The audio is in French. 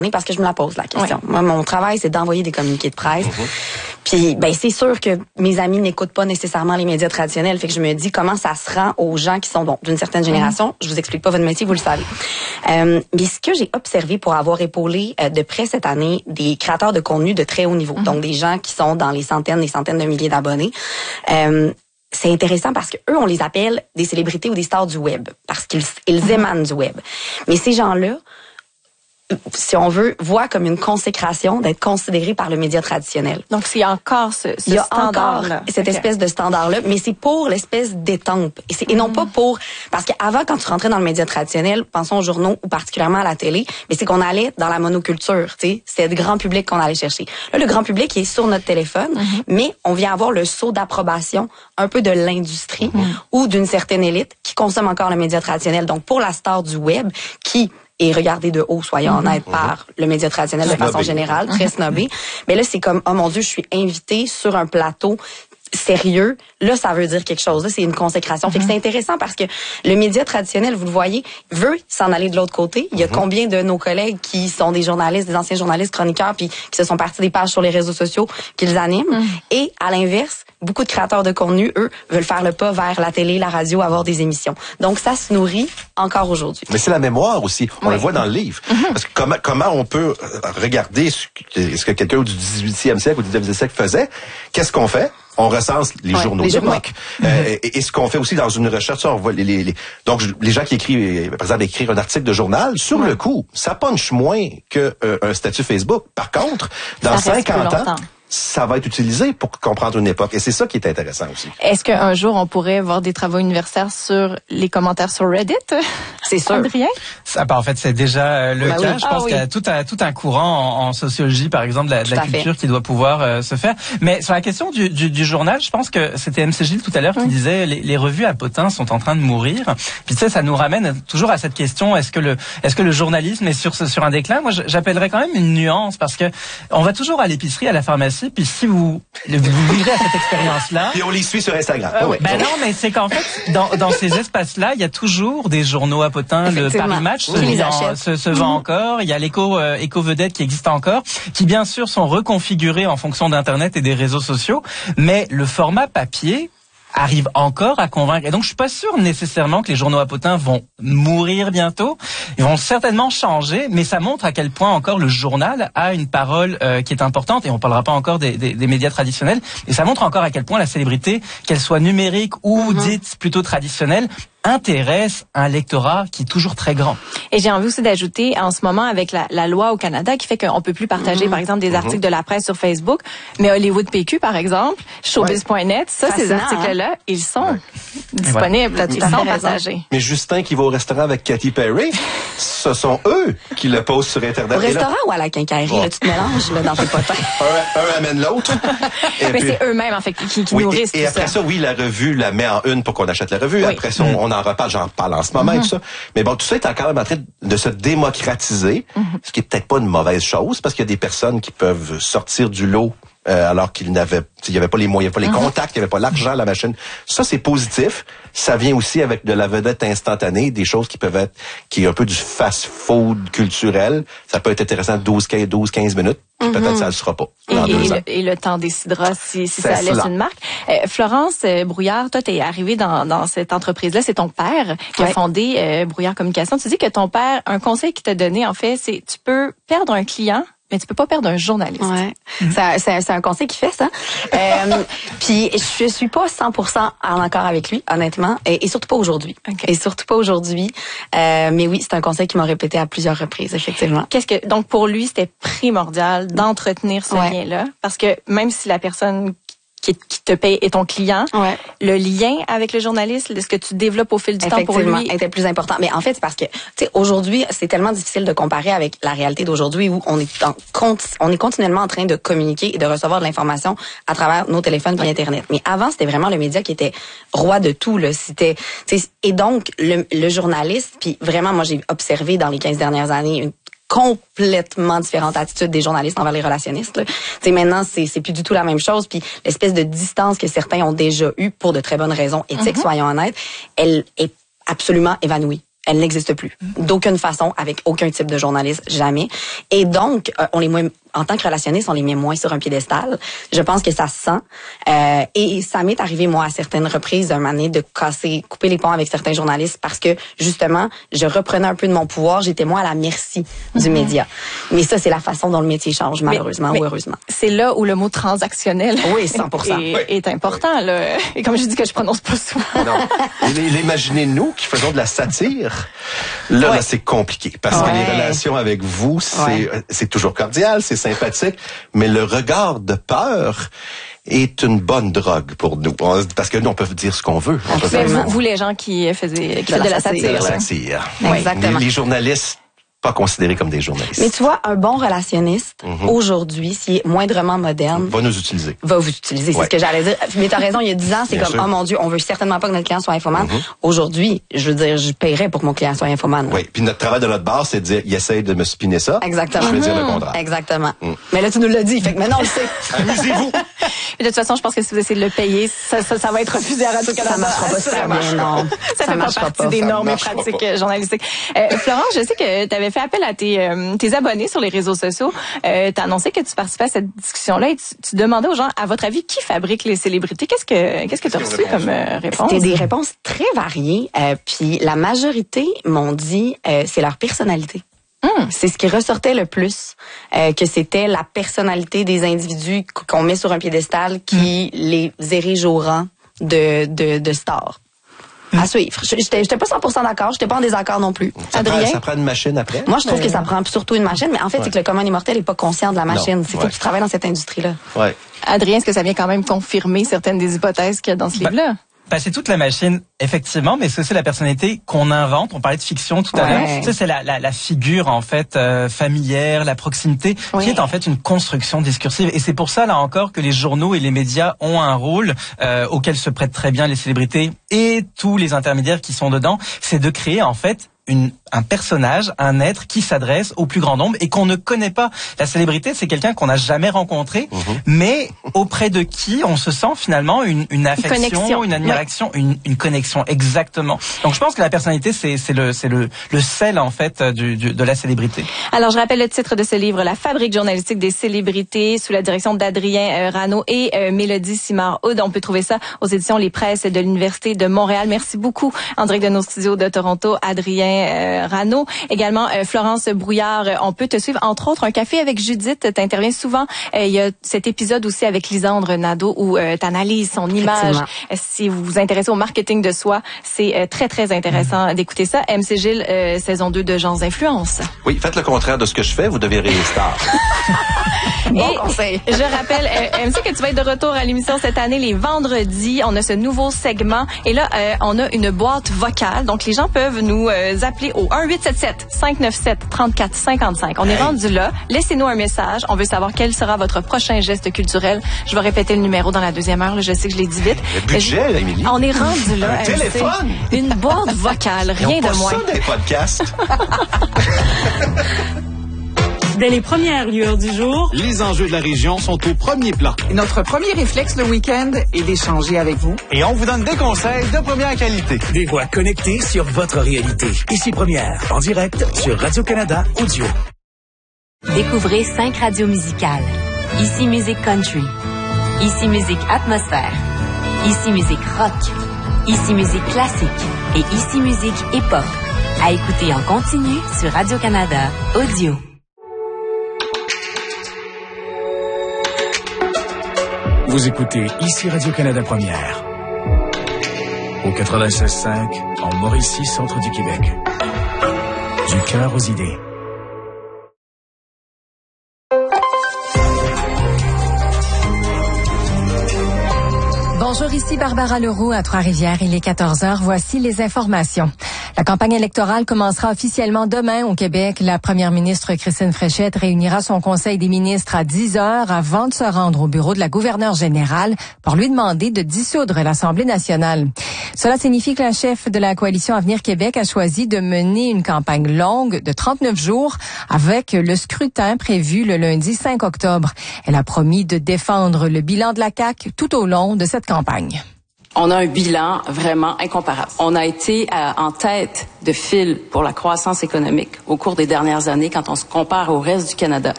parce que je me la pose la question. Moi, mon travail, c'est d'envoyer des communiqués de presse. Puis, ben, c'est sûr que mes amis n'écoutent pas nécessairement les médias traditionnels. Fait que je me dis comment ça se rend aux gens qui sont, bon, d'une certaine génération. Je vous explique pas votre métier, vous le savez. Mais ce que j'ai observé pour avoir épaulé de près cette année des créateurs de contenu de très haut niveau. Donc, des gens qui sont dans les centaines de milliers d'abonnés. C'est intéressant parce que eux, on les appelle des célébrités ou des stars du web. Parce qu'ils émanent du web. Mais ces gens-là, si on veut, voit comme une consécration d'être considéré par le média traditionnel. Donc, c'est encore ce il y a standard-là. Encore cette espèce de standard-là, mais c'est pour l'espèce d'étampe. Et non pas pour... Parce qu'avant, quand tu rentrais dans le média traditionnel, pensons aux journaux ou particulièrement à la télé, mais c'est qu'on allait dans la monoculture, tu sais. C'est le grand public qu'on allait chercher. Là, le grand public est sur notre téléphone, mais on vient avoir le saut d'approbation un peu de l'industrie ou d'une certaine élite qui consomme encore le média traditionnel. Donc, pour la star du web, qui est regardé de haut, soyons honnêtes, par le média traditionnel de façon générale, très snobé. Mais là, c'est comme, oh mon Dieu, je suis invitée sur un plateau sérieux. Là, ça veut dire quelque chose. Là, c'est une consécration. Fait que c'est intéressant parce que le média traditionnel, vous le voyez, veut s'en aller de l'autre côté. Il y a combien de nos collègues qui sont des journalistes, des anciens journalistes, chroniqueurs, puis qui se sont partis des pages sur les réseaux sociaux qu'ils animent. Et à l'inverse, beaucoup de créateurs de contenu, eux, veulent faire le pas vers la télé, la radio, avoir des émissions. Donc, ça se nourrit encore aujourd'hui. Mais c'est la mémoire aussi. On le voit dans le livre. Parce que comment on peut regarder ce que quelqu'un du 18e siècle ou du 19e siècle faisait? Qu'est-ce qu'on fait? On recense les journaux d'époque. Et ce qu'on fait aussi dans une recherche, on voit donc les gens qui écrivent, par exemple, écrire un article de journal, sur le coup, ça punch moins que un statut Facebook. Par contre, dans 50 ans, ça va être utilisé pour comprendre une époque. Et c'est ça qui est intéressant aussi. Est-ce qu'un jour, on pourrait voir des travaux universitaires sur les commentaires sur Reddit? C'est sûr. Adrien? Ça, en fait, c'est déjà le cas. Je pense qu'il y a tout un courant en sociologie, par exemple, de la culture qui doit pouvoir se faire. Mais sur la question du journal, je pense que c'était MC Gilles tout à l'heure qui disait les revues à potins sont en train de mourir. Puis tu sais, ça nous ramène toujours à cette question, est-ce que le journalisme est sur un déclin? Moi, j'appellerais quand même une nuance parce que on va toujours à l'épicerie, à la pharmacie. Puis si vous vivez à cette expérience-là... Et on les suit sur Instagram. Ben non, mais c'est qu'en fait, dans ces espaces-là, il y a toujours des journaux à potins. Le Paris Match se vend encore. Il y a l'éco-vedette qui existe encore, qui bien sûr sont reconfigurés en fonction d'Internet et des réseaux sociaux. Mais le format papier arrive encore à convaincre. Et donc, je suis pas sûr nécessairement que les journaux à potins vont mourir bientôt. Ils vont certainement changer, mais ça montre à quel point encore le journal a une parole qui est importante. Et on parlera pas encore des médias traditionnels. Et ça montre encore à quel point la célébrité, qu'elle soit numérique ou dite plutôt traditionnelle, intéresse un lectorat qui est toujours très grand. Et j'ai envie aussi d'ajouter, en ce moment, avec la loi au Canada qui fait qu'on peut plus partager, par exemple, des articles de la presse sur Facebook, mais Hollywood PQ, par exemple, showbiz.net, ces articles-là, ils sont disponibles, ils sont partagés. Mais Justin qui va au restaurant avec Katy Perry, ce sont eux qui le posent sur Internet. Au restaurant ou à la quincaillerie, là, tu te mélanges là, dans tes potins. un amène l'autre. Mais c'est eux-mêmes, en fait, qui nourrissent et après ça, la revue la met en une pour qu'on achète la revue. Après ça, on en reparle, j'en parle en ce moment et tout ça. Mais bon, tout ça est quand même en train de se démocratiser, ce qui est peut-être pas une mauvaise chose, parce qu'il y a des personnes qui peuvent sortir du lot alors qu'il y avait pas les moyens, pas les contacts, il y avait pas l'argent, la machine. Ça, c'est positif. Ça vient aussi avec de la vedette instantanée, des choses qui est un peu du fast-food culturel. Ça peut être intéressant 12-15 minutes. Peut-être ça ne le sera pas. Et le temps décidera si ça laisse une marque. Florence Brouillard, toi, t'es arrivée dans cette entreprise-là. C'est ton père qui a fondé Brouillard Communication. Tu dis que ton père, un conseil qu'il t'a donné, en fait, c'est tu peux perdre un client, mais tu peux pas perdre un journaliste. Ouais. C'est un conseil qui fait ça. Puis je suis pas 100% en accord avec lui, honnêtement, et surtout pas aujourd'hui. Et surtout pas aujourd'hui. Mais oui, c'est un conseil qu'il m'a répété à plusieurs reprises, effectivement. Donc pour lui, c'était primordial d'entretenir ce lien-là, parce que même si la personne qui te paye est ton client, le lien avec le journaliste, ce que tu développes au fil du temps pour lui était plus important. Mais en fait, c'est parce que tu sais, aujourd'hui, c'est tellement difficile de comparer avec la réalité d'aujourd'hui où on est continuellement en train de communiquer et de recevoir de l'information à travers nos téléphones et Internet. Mais avant, c'était vraiment le média qui était roi de tout là. Et donc le journaliste, puis vraiment, moi j'ai observé dans les 15 dernières années une complètement différente attitude des journalistes envers les relationnistes. Maintenant, c'est plus du tout la même chose. Puis l'espèce de distance que certains ont déjà eue pour de très bonnes raisons éthiques, soyons honnêtes, elle est absolument évanouie. Elle n'existe plus. D'aucune façon, avec aucun type de journaliste, jamais. Et donc, on les met, en tant que relationniste, on les met moins sur un piédestal. Je pense que ça se sent. Et ça m'est arrivé, moi, à certaines reprises, d'un moment donné, de couper les ponts avec certains journalistes parce que, justement, je reprenais un peu de mon pouvoir. J'étais moins à la merci du média. Mais ça, c'est la façon dont le métier change, malheureusement ou heureusement. C'est là où le mot transactionnel oui, 100%. est important, là. Et comme je dis que je prononce pas souvent. Non. Imaginez-nous qui faisons de la satire. Là, c'est compliqué parce que les relations avec vous, c'est toujours cordial, c'est sympathique, mais le regard de peur est une bonne drogue pour nous. Parce que nous, on peut dire ce qu'on veut. Vous, les gens qui faisaient de la satire. De la satire. Exactement. Les journalistes, pas considérés comme des journalistes. Mais tu vois, un bon relationniste, aujourd'hui, s'il est moindrement moderne... Va nous utiliser. Va vous utiliser, c'est ce que j'allais dire. Mais t'as raison, il y a 10 ans, c'est comme, oh mon Dieu, on veut certainement pas que notre client soit infomane. Aujourd'hui, je veux dire, je paierais pour que mon client soit infomane. Oui, puis notre travail de notre bar, c'est de dire, il essaye de me spinner ça. Exactement. Je vais dire le contraire. Exactement. Mais là, tu nous l'as dit, fait que maintenant, on le sait. Amusez-vous. De toute façon, je pense que si vous essayez de le payer, ça va être refusé à Radio-Canada. Ça marchera pas super bien, non. Ça fait pas partie des normes et pratiques journalistiques. Florence, je sais que tu avais fait appel à tes abonnés sur les réseaux sociaux. T'as annoncé que tu participais à cette discussion-là et tu demandais aux gens, à votre avis, qui fabrique les célébrités? Qu'est-ce que tu as reçu comme réponse? C'était des réponses très variées. Puis la majorité m'ont dit c'est leur personnalité. C'est ce qui ressortait le plus, que c'était la personnalité des individus qu'on met sur un piédestal qui les érige au rang de stars. À suivre. J'étais pas 100% d'accord, j'étais pas en désaccord non plus. Adrien? Ça prend une machine après? Moi, je trouve que ça prend surtout une machine, mais en fait, c'est que le commun immortel est pas conscient de la machine. C'est faut que tu travailles dans cette industrie-là. Ouais. Adrien, est-ce que ça vient quand même confirmer certaines des hypothèses qu'il y a dans ce livre-là? C'est toute la machine, effectivement, mais c'est aussi la personnalité qu'on invente. On parlait de fiction tout à l'heure. Ça, c'est la figure, en fait, familière, la proximité, qui est en fait une construction discursive. Et c'est pour ça, là encore, que les journaux et les médias ont un rôle auquel se prêtent très bien les célébrités et tous les intermédiaires qui sont dedans. C'est de créer, en fait, un personnage, un être qui s'adresse au plus grand nombre et qu'on ne connaît pas. La célébrité, c'est quelqu'un qu'on n'a jamais rencontré, mais auprès de qui on se sent finalement une affection, une admiration, une connexion, exactement. Donc je pense que la personnalité, c'est le sel en fait de la célébrité. Alors je rappelle le titre de ce livre, La fabrique journalistique des célébrités, sous la direction d'Adrien Rano et Mélodie Simard-Houd. On peut trouver ça aux éditions Les Presses de l'Université de Montréal. Merci beaucoup en direct de nos studios de Toronto, Adrien Rano. Également, Florence Brouillard, on peut te suivre, entre autres, Un café avec Judith. T'interviens souvent. Il y a cet épisode aussi avec Lisandre Nadeau où t'analyses son image. Si vous vous intéressez au marketing de soi, c'est très, très intéressant d'écouter ça. MC Gilles, saison 2 de Gens Influence. Oui, faites le contraire de ce que je fais, vous deviendrez les stars. Bon conseil. Je rappelle, MC, que tu vas être de retour à l'émission cette année les vendredis. On a ce nouveau segment. Et là, on a une boîte vocale. Donc, les gens peuvent nous appeler au 1-877-597-3455. On est rendu là. Laissez-nous un message. On veut savoir quel sera votre prochain geste culturel. Je vais répéter le numéro dans la deuxième heure. Là, je sais que je l'ai dit vite. Le budget, Émilie. On est rendu là. Un téléphone. Une boîte vocale. Rien de moins. Ça, des podcasts. Dès les premières lueurs du jour, les enjeux de la région sont au premier plan. Et notre premier réflexe le week-end est d'échanger avec vous. Et on vous donne des conseils de première qualité. Des voix connectées sur votre réalité. Ici Première, en direct sur Radio-Canada Audio. Découvrez 5 radios musicales. Ici Musique Country. Ici Musique Atmosphère. Ici Musique Rock. Ici Musique Classique. Et Ici Musique Hip-Hop. À écouter en continu sur Radio-Canada Audio. Vous écoutez ici Radio-Canada Première. Au 96.5, en Mauricie, centre du Québec. Du cœur aux idées. Bonjour, ici Barbara Leroux à Trois-Rivières. Il est 14h. Voici les informations. La campagne électorale commencera officiellement demain au Québec. La première ministre Christine Fréchette réunira son conseil des ministres à 10h avant de se rendre au bureau de la gouverneure générale pour lui demander de dissoudre l'Assemblée nationale. Cela signifie que la chef de la coalition Avenir Québec a choisi de mener une campagne longue de 39 jours avec le scrutin prévu le lundi 5 octobre. Elle a promis de défendre le bilan de la CAQ tout au long de cette campagne. On a un bilan vraiment incomparable. On a été en tête de file pour la croissance économique au cours des dernières années quand on se compare au reste du Canada.